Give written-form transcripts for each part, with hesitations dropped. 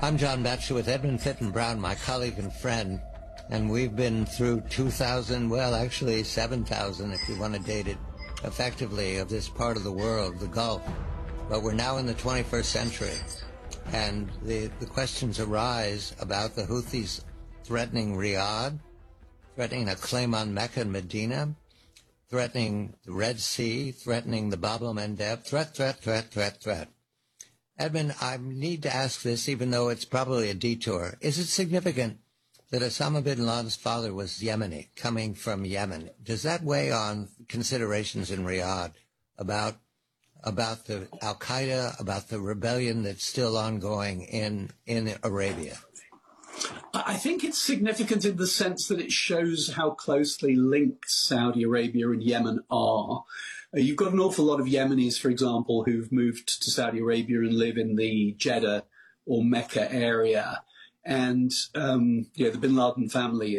I'm John Batchelor with Edmund Fitton Brown, my colleague and friend, and we've been through 2,000, well, actually 7,000 if you want to date it effectively, of this part of the world, the Gulf. But we're now in the 21st century, and the questions arise about the Houthis threatening Riyadh, threatening a claim on Mecca and Medina, threatening the Red Sea, threatening the Bab el-Mandeb, threat. Edmund, I need to ask this, even though it's probably a detour. Is it significant that Osama bin Laden's father was Yemeni, coming from Yemen? Does that weigh on considerations in Riyadh about the Al-Qaeda, about the rebellion that's still ongoing in Arabia? I think it's significant in the sense that it shows how closely linked Saudi Arabia and Yemen are. You've got an awful lot of Yemenis, for example, who've moved to Saudi Arabia and live in the Jeddah or Mecca area. And, the bin Laden family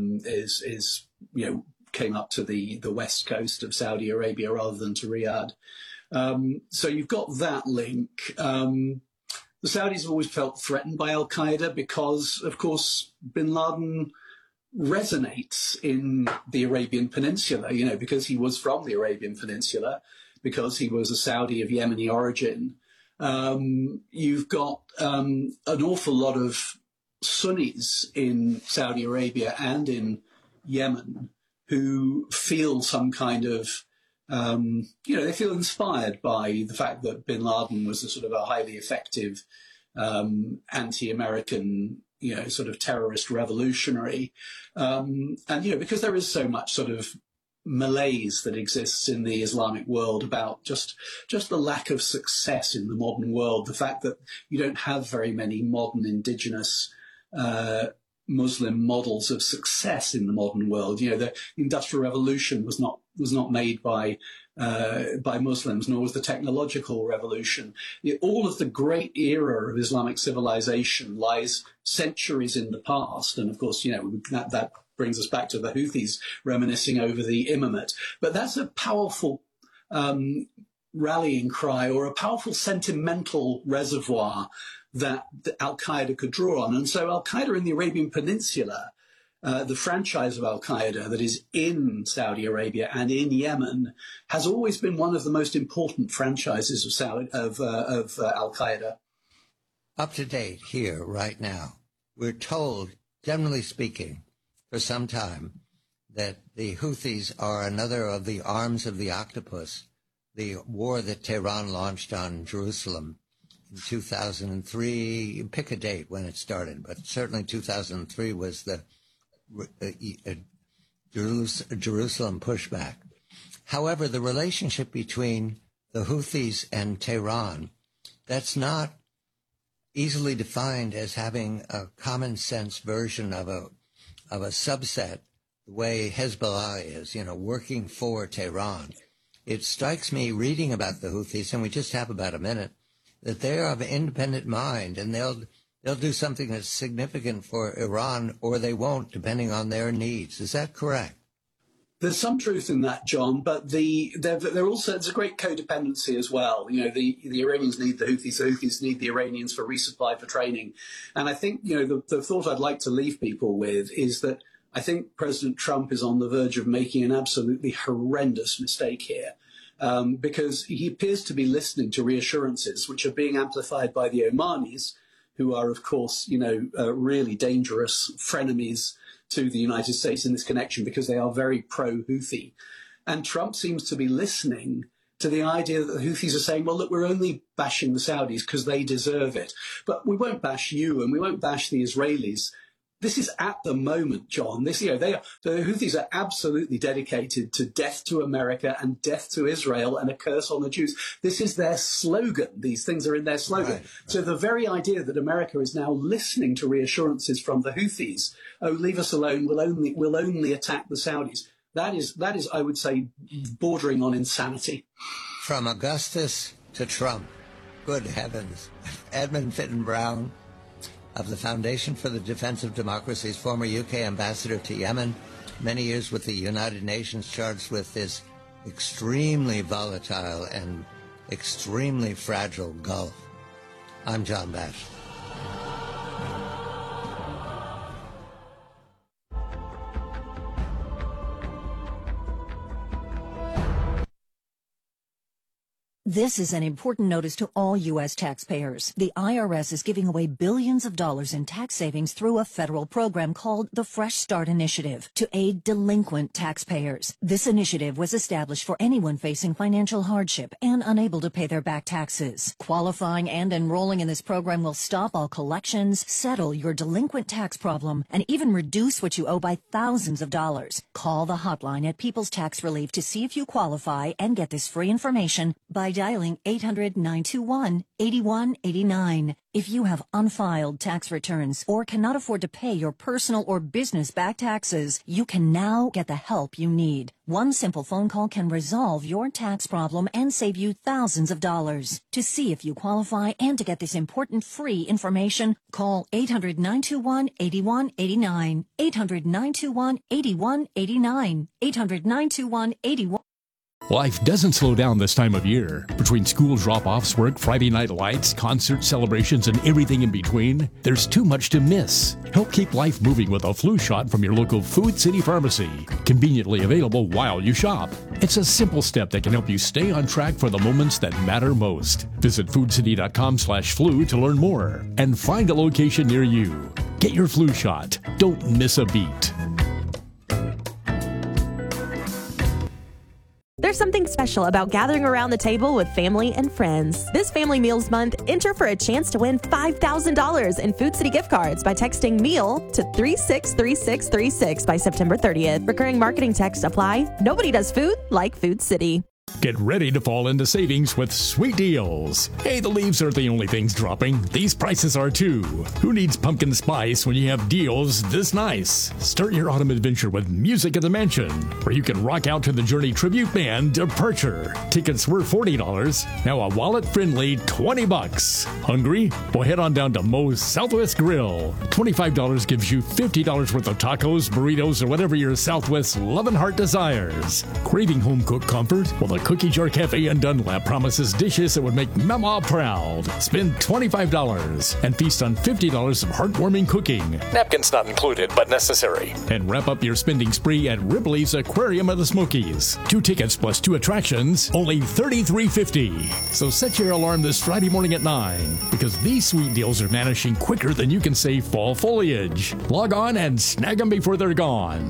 came up to the west coast of Saudi Arabia rather than to Riyadh. So you've got that link. The Saudis have always felt threatened by Al-Qaeda because, of course, bin Laden resonates in the Arabian Peninsula, because he was from the Arabian Peninsula, because he was a Saudi of Yemeni origin. You've got an awful lot of Sunnis in Saudi Arabia and in Yemen who feel some kind of they feel inspired by the fact that bin Laden was a sort of a highly effective anti-American, sort of terrorist revolutionary. Because there is so much sort of malaise that exists in the Islamic world about just the lack of success in the modern world, the fact that you don't have very many modern indigenous Muslim models of success in the modern world. The Industrial Revolution was not made by Muslims, nor was the technological revolution. All of the great era of Islamic civilization lies centuries in the past, and of course, that brings us back to the Houthis reminiscing over the imamate. But that's a powerful rallying cry, or a powerful sentimental reservoir that Al-Qaeda could draw on. And so Al-Qaeda in the Arabian Peninsula, the franchise of Al-Qaeda that is in Saudi Arabia and in Yemen, has always been one of the most important franchises of Al-Qaeda. Up to date here, right now, we're told, generally speaking, for some time, that the Houthis are another of the arms of the octopus, the war that Tehran launched on Jerusalem in 2003, pick a date when it started, but certainly 2003 was the Jerusalem pushback. However, the relationship between the Houthis and Tehran, that's not easily defined as having a common sense version of a subset, the way Hezbollah is, working for Tehran. It strikes me, reading about the Houthis, and we just have about a minute, that they are of an independent mind, and they'll do something that's significant for Iran, or they won't, depending on their needs. Is that correct? There's some truth in that, John, but they're also, it's a great codependency as well. The Iranians need the Houthis need the Iranians for resupply, for training. And I think, the thought I'd like to leave people with is that I think President Trump is on the verge of making an absolutely horrendous mistake here. Because he appears to be listening to reassurances which are being amplified by the Omanis, who are, of course, really dangerous frenemies to the United States in this connection, because they are very pro-Houthi. And Trump seems to be listening to the idea that the Houthis are saying, well, look, we're only bashing the Saudis because they deserve it. But we won't bash you, and we won't bash the Israelis. This is at the moment, John. The Houthis are absolutely dedicated to death to America and death to Israel and a curse on the Jews. This is their slogan. These things are in their slogan. Right. So the very idea that America is now listening to reassurances from the Houthis, oh, leave us alone, we'll only attack the Saudis. That is, I would say, bordering on insanity. From Augustus to Trump. Good heavens. Edmund Fitton Brown, of the Foundation for the Defense of Democracy's former UK ambassador to Yemen, many years with the United Nations, charged with this extremely volatile and extremely fragile Gulf. I'm John Batchelor. This is an important notice to all U.S. taxpayers. The IRS is giving away billions of dollars in tax savings through a federal program called the Fresh Start Initiative to aid delinquent taxpayers. This initiative was established for anyone facing financial hardship and unable to pay their back taxes. Qualifying and enrolling in this program will stop all collections, settle your delinquent tax problem, and even reduce what you owe by thousands of dollars. Call the hotline at People's Tax Relief to see if you qualify and get this free information by dialing 800-921-8189. If you have unfiled tax returns or cannot afford to pay your personal or business back taxes, you can now get the help you need. One simple phone call can resolve your tax problem and save you thousands of dollars. To see if you qualify and to get this important free information, call 800-921-8189. 800-921-8189. 800-921-8189. Life doesn't slow down this time of year. Between school drop-offs, work, Friday night lights, concert celebrations, and everything in between, there's too much to miss. Help keep life moving with a flu shot from your local Food City Pharmacy. Conveniently available while you shop. It's a simple step that can help you stay on track for the moments that matter most. Visit foodcity.com/flu to learn more and find a location near you. Get your flu shot. Don't miss a beat. There's something special about gathering around the table with family and friends. This Family Meals Month, enter for a chance to win $5,000 in Food City gift cards by texting MEAL to 363636 by September 30th. Recurring marketing text apply. Nobody does food like Food City. Get ready to fall into savings with sweet deals. Hey, the leaves aren't the only things dropping. These prices are too. Who needs pumpkin spice when you have deals this nice? Start your autumn adventure with Music at the Mansion, where you can rock out to the Journey tribute band Departure. Tickets were $40, now a wallet-friendly $20. Hungry? Well, head on down to Moe's Southwest Grill. $25 gives you $50 worth of tacos, burritos, or whatever your Southwest loving heart desires. Craving home-cooked comfort? Well, the Cookie Jar Cafe in Dunlap promises dishes that would make Mama proud. Spend $25 and feast on $50 of heartwarming cooking. Napkins not included, but necessary. And wrap up your spending spree at Ripley's Aquarium of the Smokies. 2 tickets plus 2 attractions, only $33.50. So set your alarm this Friday morning at 9, because these sweet deals are vanishing quicker than you can save fall foliage. Log on and snag them before they're gone.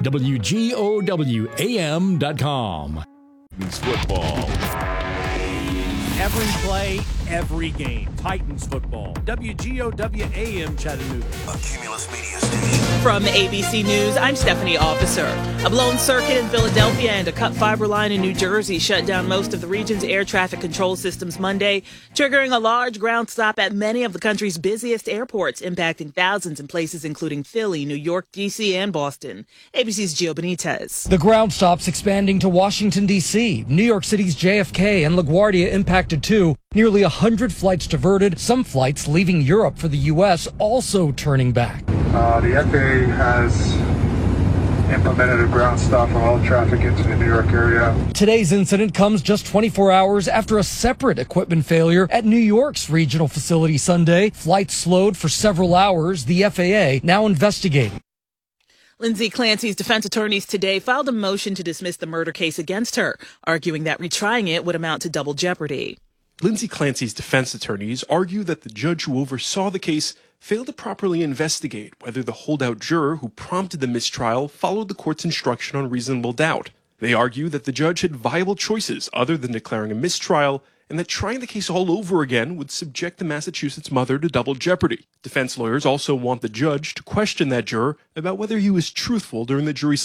WGOWAM.com. Football. Every play, every game. Titans football. WGOWAM Chattanooga. A Cumulus Media Station. From ABC News, I'm Stephanie Officer. A blown circuit in Philadelphia and a cut fiber line in New Jersey shut down most of the region's air traffic control systems Monday, triggering a large ground stop at many of the country's busiest airports, impacting thousands in places including Philly, New York, D.C., and Boston. ABC's Gio Benitez. The ground stops expanding to Washington, D.C. New York City's JFK and LaGuardia impacted too. Nearly 100 flights diverted, some flights leaving Europe for the U.S. also turning back. The FAA has implemented a ground stop for all traffic into the New York area. Today's incident comes just 24 hours after a separate equipment failure at New York's regional facility Sunday. Flights slowed for several hours. The FAA now investigating. Lindsay Clancy's defense attorneys today filed a motion to dismiss the murder case against her, arguing that retrying it would amount to double jeopardy. Lindsay Clancy's defense attorneys argue that the judge who oversaw the case failed to properly investigate whether the holdout juror who prompted the mistrial followed the court's instruction on reasonable doubt. They argue that the judge had viable choices other than declaring a mistrial, and that trying the case all over again would subject the Massachusetts mother to double jeopardy. Defense lawyers also want the judge to question that juror about whether he was truthful during the jury